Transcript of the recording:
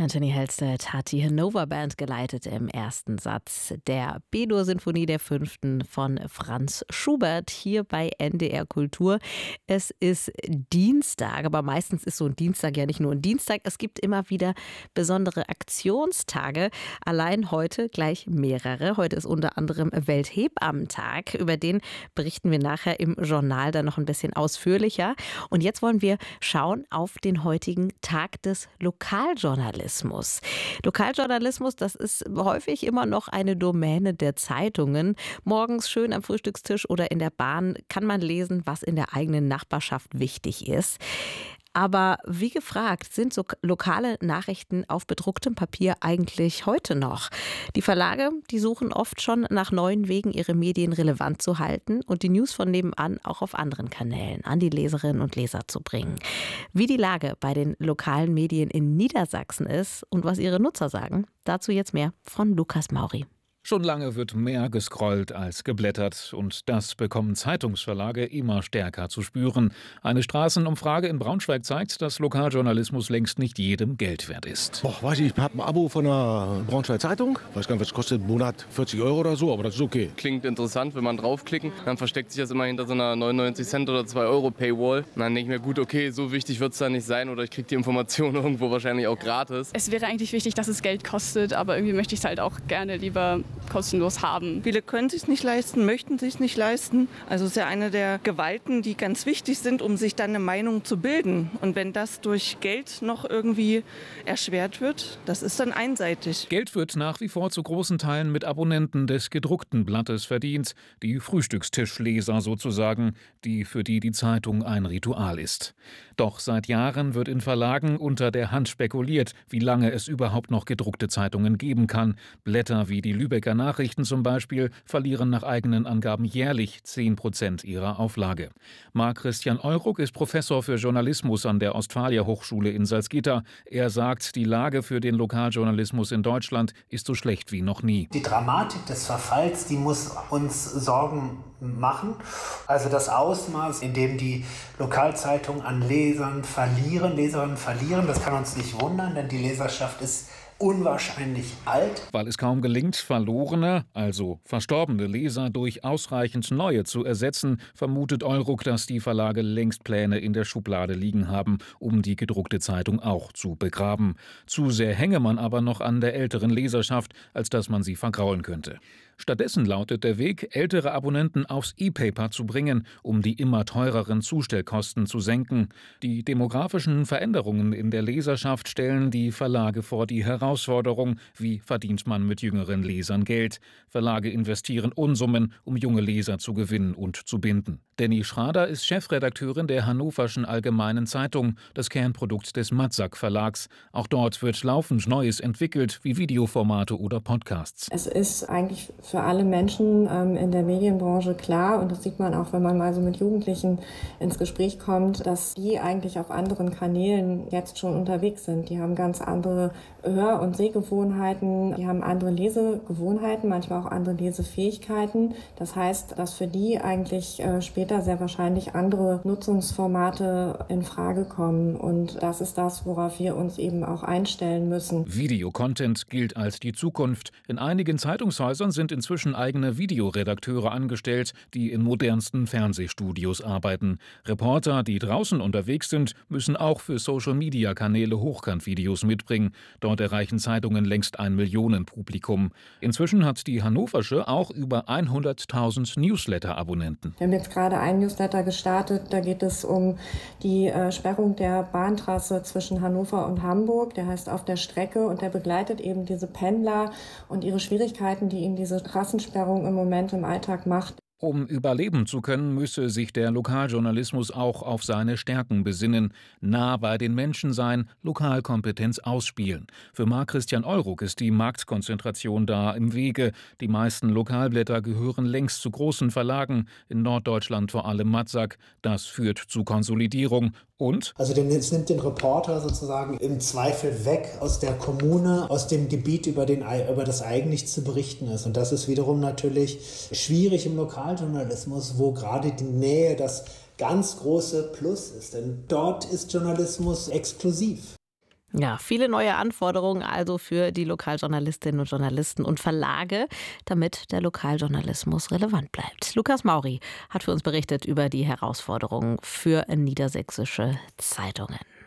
Anthony Halstead hat die Hannover Band geleitet im ersten Satz der B-Dur-Sinfonie der 5. von Franz Schubert hier bei NDR Kultur. Es ist Dienstag, aber meistens ist so ein Dienstag ja nicht nur ein Dienstag. Es gibt immer wieder besondere Aktionstage. Allein heute gleich mehrere. Heute ist unter anderem Welthebammentag. Über den berichten wir nachher im Journal dann noch ein bisschen ausführlicher. Und jetzt wollen wir schauen auf den heutigen Tag des Lokaljournalismus. Lokaljournalismus, das ist häufig immer noch eine Domäne der Zeitungen. Morgens schön am Frühstückstisch oder in der Bahn kann man lesen, was in der eigenen Nachbarschaft wichtig ist. Aber wie gefragt sind so lokale Nachrichten auf bedrucktem Papier eigentlich heute noch? Die Verlage, die suchen oft schon nach neuen Wegen, ihre Medien relevant zu halten und die News von nebenan auch auf anderen Kanälen an die Leserinnen und Leser zu bringen. Wie die Lage bei den lokalen Medien in Niedersachsen ist und was ihre Nutzer sagen, dazu jetzt mehr von Lukas Mauri. Schon lange wird mehr gescrollt als geblättert und das bekommen Zeitungsverlage immer stärker zu spüren. Eine Straßenumfrage in Braunschweig zeigt, dass Lokaljournalismus längst nicht jedem Geld wert ist. Weiß ich habe ein Abo von der Braunschweig Zeitung. Weiß gar nicht, was kostet im Monat, 40 € oder so, aber das ist okay. Klingt interessant, wenn man draufklicken, dann versteckt sich das immer hinter so einer 99 Cent oder 2 € Paywall. Und dann denke ich mir, gut, okay, so wichtig wird es da nicht sein oder ich kriege die Information irgendwo wahrscheinlich auch gratis. Es wäre eigentlich wichtig, dass es Geld kostet, aber irgendwie möchte ich es halt auch gerne lieber kostenlos haben. Viele können es sich nicht leisten, möchten es sich nicht leisten. Also es ist ja eine der Gewalten, die ganz wichtig sind, um sich dann eine Meinung zu bilden. Und wenn das durch Geld noch irgendwie erschwert wird, das ist dann einseitig. Geld wird nach wie vor zu großen Teilen mit Abonnenten des gedruckten Blattes verdient. Die Frühstückstischleser sozusagen, für die die Zeitung ein Ritual ist. Doch seit Jahren wird in Verlagen unter der Hand spekuliert, wie lange es überhaupt noch gedruckte Zeitungen geben kann. Blätter wie die Lübecker Nachrichten zum Beispiel verlieren nach eigenen Angaben jährlich 10% ihrer Auflage. Marc-Christian Euruck ist Professor für Journalismus an der Ostfalia-Hochschule in Salzgitter. Er sagt, die Lage für den Lokaljournalismus in Deutschland ist so schlecht wie noch nie. Die Dramatik des Verfalls, die muss uns Sorgen machen. Also das Ausmaß, in dem die Lokalzeitungen an Leserinnen verlieren, das kann uns nicht wundern, denn die Leserschaft ist unwahrscheinlich alt. Weil es kaum gelingt, verlorene, also verstorbene Leser durch ausreichend neue zu ersetzen, vermutet Euruck, dass die Verlage längst Pläne in der Schublade liegen haben, um die gedruckte Zeitung auch zu begraben. Zu sehr hänge man aber noch an der älteren Leserschaft, als dass man sie vergraulen könnte. Stattdessen lautet der Weg, ältere Abonnenten aufs E-Paper zu bringen, um die immer teureren Zustellkosten zu senken. Die demografischen Veränderungen in der Leserschaft stellen die Verlage vor die Herausforderung, wie verdient man mit jüngeren Lesern Geld. Verlage investieren Unsummen, um junge Leser zu gewinnen und zu binden. Danny Schrader ist Chefredakteurin der Hannoverschen Allgemeinen Zeitung, das Kernprodukt des Matzak Verlags. Auch dort wird laufend Neues entwickelt, wie Videoformate oder Podcasts. Es ist eigentlich für alle Menschen in der Medienbranche klar, und das sieht man auch, wenn man mal so mit Jugendlichen ins Gespräch kommt, dass die eigentlich auf anderen Kanälen jetzt schon unterwegs sind. Die haben ganz andere Hör- und Sehgewohnheiten, die haben andere Lesegewohnheiten, manchmal auch andere Lesefähigkeiten. Das heißt, dass für die eigentlich später sehr wahrscheinlich andere Nutzungsformate in Frage kommen. Und das ist das, worauf wir uns eben auch einstellen müssen. Videocontent gilt als die Zukunft. In einigen Zeitungshäusern sind inzwischen eigene Videoredakteure angestellt, die in modernsten Fernsehstudios arbeiten. Reporter, die draußen unterwegs sind, müssen auch für Social-Media-Kanäle Hochkantvideos mitbringen. Dort erreichen Zeitungen längst ein Millionenpublikum. Inzwischen hat die Hannoversche auch über 100.000 Newsletter-Abonnenten. Wir haben jetzt gerade einen Newsletter gestartet, da geht es um die Sperrung der Bahntrasse zwischen Hannover und Hamburg. Der heißt Auf der Strecke und der begleitet eben diese Pendler und ihre Schwierigkeiten, die ihnen diese Straßensperrung im Moment im Alltag macht. Um überleben zu können, müsse sich der Lokaljournalismus auch auf seine Stärken besinnen, nah bei den Menschen sein, Lokalkompetenz ausspielen. Für Marc-Christian Euruck ist die Marktkonzentration da im Wege. Die meisten Lokalblätter gehören längst zu großen Verlagen, in Norddeutschland vor allem Matzak. Das führt zu Konsolidierung und? Also es nimmt den Reporter sozusagen im Zweifel weg aus der Kommune, aus dem Gebiet, über das eigentlich zu berichten ist. Und das ist wiederum natürlich schwierig im Lokaljournalismus, wo gerade die Nähe das ganz große Plus ist. Denn dort ist Journalismus exklusiv. Ja, viele neue Anforderungen also für die Lokaljournalistinnen und Journalisten und Verlage, damit der Lokaljournalismus relevant bleibt. Lukas Mauri hat für uns berichtet über die Herausforderungen für niedersächsische Zeitungen.